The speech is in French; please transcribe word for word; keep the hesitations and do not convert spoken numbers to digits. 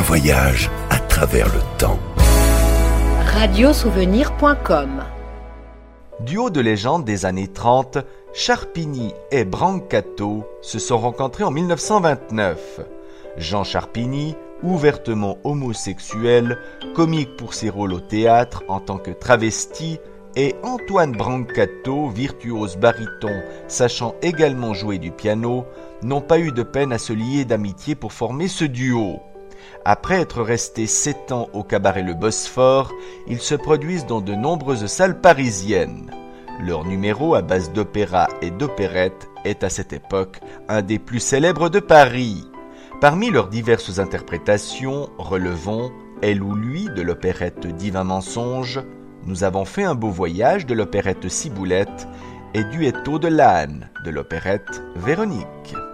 voyage à travers le temps. radiosouvenir point com. Duo de légende des années trente, Charpini et Brancato se sont rencontrés en mille neuf cent vingt-neuf. Jean Charpini, ouvertement homosexuel, comique pour ses rôles au théâtre en tant que travesti, et Antoine Brancato, virtuose baryton sachant également jouer du piano, n'ont pas eu de peine à se lier d'amitié pour former ce duo. Après être restés sept ans au cabaret Le Bosphore, ils se produisent dans de nombreuses salles parisiennes. Leur numéro à base d'opéra et d'opérette est à cette époque un des plus célèbres de Paris. Parmi leurs diverses interprétations, relevons « Elle ou lui » de l'opérette Divin Mensonge, Nous avons fait un beau voyage de l'opérette Ciboulette et Duetto de l'âne de l'opérette Véronique.